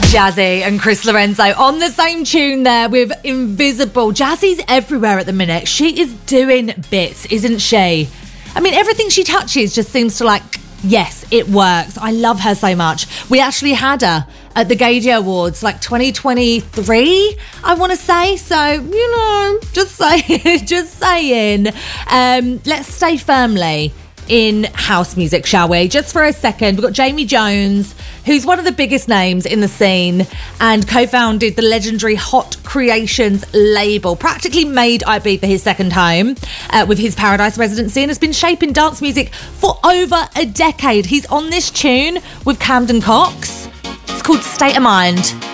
Jazzy and Chris Lorenzo on the same tune there with Invisible. Jazzy's everywhere at the minute. She is doing bits, isn't she? I mean, everything she touches just seems to yes, it works. I love her so much. We actually had her at the Gaudio Awards 2023, I want to say. So, just saying. Let's stay firmly in house music, shall we? Just for a second, we've got Jamie Jones, who's one of the biggest names in the scene and co-founded the legendary Hot Creations label, practically made Ibiza his second home with his Paradise residency, and has been shaping dance music for over a decade. He's on this tune with Camden Cox. It's called State of Mind.